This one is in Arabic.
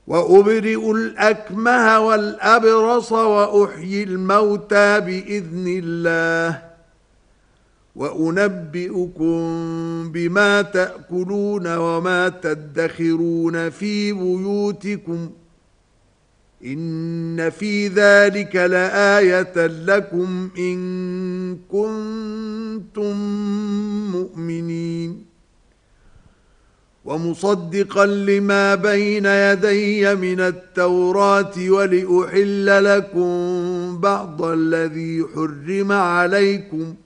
وأبرئ الأكمه والأبرص وأحيي الموتى بإذن الله وأنبئكم بما تأكلون وما تدخرون في بيوتكم إن في ذلك لآية لكم إن كنتم مؤمنين ومصدقا لما بين يدي من التوراة ولأحل لكم بعض الذي حرم عليكم